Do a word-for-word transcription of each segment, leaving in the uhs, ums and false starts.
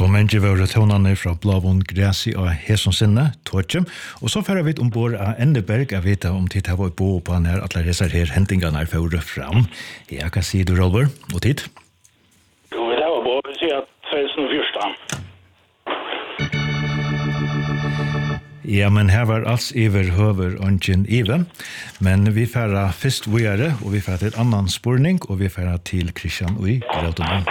Så mennje var tonene fra Blavon Græsi og Heson Sinne, Tortje, og så fører vi ombord av Enneberg, jeg vet om tid har vært på på han her, at alle disse her hentingene er for fram. Ja, hva sier du, Rolver, og tid? Jo, det var bare å si at tjugo fjorton. Ja, men her var alls iver høver ønsken ive, men vi færa først vågjere, og vi færa til et annan spurning, og vi færa til Kristian Ui Grautonen.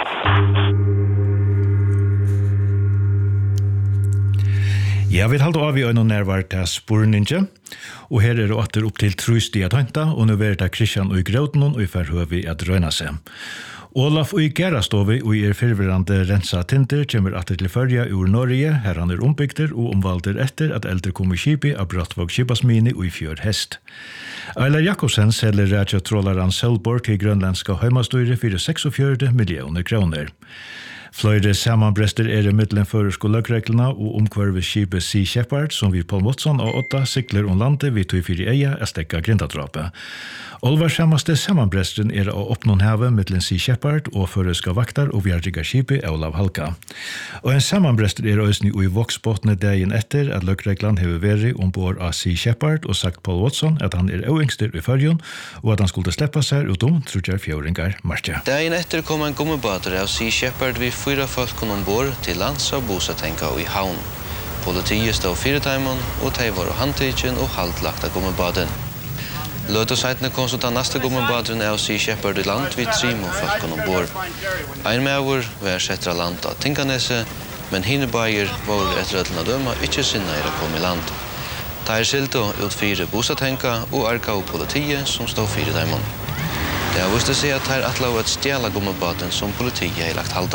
Jeg vil halde av i øynene nærvær til spurninge, og her er det åter opp til trustig at hønta, og nå er det Kristian Ui Grautonen, og vi fær høver at røyna seg. Olaf Ui Gerastovi og er fyrverande rensa tinder kommer atter til førja ur Norge, her han er ombygter og omvalder etter at eldre kom i kipi av Brattvåg Kipasmini og i fjør hest. Eilar Jakobsen selger rætja trålaran Selborg til grønlandska heimastyre for seksogfjøruti millioner kroner. Fløyre samanbrester er i middelen føresko løkreglene og omkvarve skipet Sea Shepherd, som vi på Watson og åtta sikler om landet vi tog fyrir eia er stekka grindadrapet. Olvar samaste samanbresteren er å oppnån havet middelen Sea Shepherd og føreska vaktar og vjardiga skipet Olav Halka. Og en samanbrester er òsni i voksbåtene dagen etter at løkreglene hever veri ombord av Sea Shepherd og sagt Paul Watson at han er øyngster i fyrjon og at han skulle sleppa seg utom trudjar fjøringar marsja. Dagen etter kom en gommebater av Sea Shepherd vi fyra folk ombord til lands og bosatenka i havn. Politiet stod fire timen, og de var handtikken og haltlagt av gommebaden. Løteseitene kom så ta neste gommebaden av Sea Shepherd i land vid trimo folk ombord. Ein medover var sett av land av Tinkanese, men hine bajer var etter ødelene døma ikke sinne å komme i land. De er silto ut fire bosatenka og arka av politiet som stod fire timen. Det har vist seg at her atla var et stjæla gommebaden som politiet har lagt halda.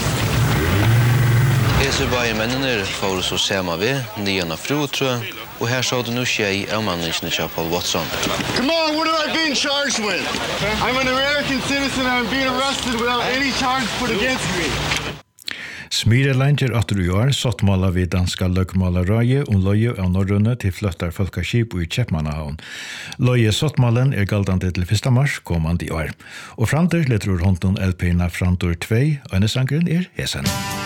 Hese bare mennene får så sema ved, nian av frutrø, og her så det nu skjei av manningene til Paul Watson. Come on, what am I being charged with? I'm an American citizen and I'm being arrested without any charge put against me. Smyrelanger atter i år, sottmåla vid danska løkmåla røye om løye av Norrønne til fløttar folkeskip i Kjeppmannahavn. Løye sottmålen er galdande til første mars kommande i år. Og framter letter hånden L P-na framtor två, og en sangren er hesen.